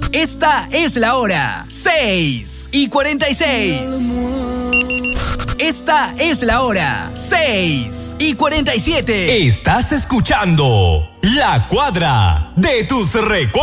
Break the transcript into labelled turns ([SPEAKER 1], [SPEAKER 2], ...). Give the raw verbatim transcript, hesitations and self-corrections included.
[SPEAKER 1] Esta es la hora, seis y cuarenta y seis. Esta es la hora, seis y cuarenta y siete.
[SPEAKER 2] Estás escuchando La Cuadra de tus recuerdos.